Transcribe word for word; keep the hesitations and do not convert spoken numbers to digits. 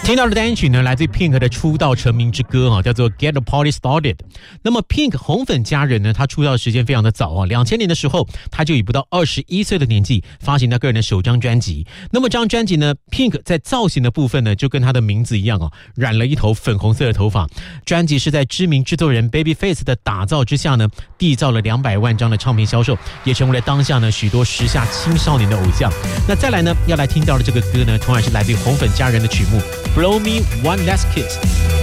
听到的单曲呢，来自 Pink 的出道成名之歌啊，叫做 Get the Party Started。那么 Pink 红粉佳人呢，他出道的时间非常的早啊，两千年的时候，他就以不到二十一岁的年纪发行他个人的首张专辑。那么这张专辑呢 ，Pink 在造型的部分呢，就跟他的名字一样啊，染了一头粉红色的头发。专辑是在知名制作人 Babyface 的打造之下呢，缔造了两百万张的唱片销售，也成为了当下呢许多时下青少年的偶像。那再来呢，要来听到的这个歌呢，同样是来自红粉佳人的曲目。Blow Me One Last Kiss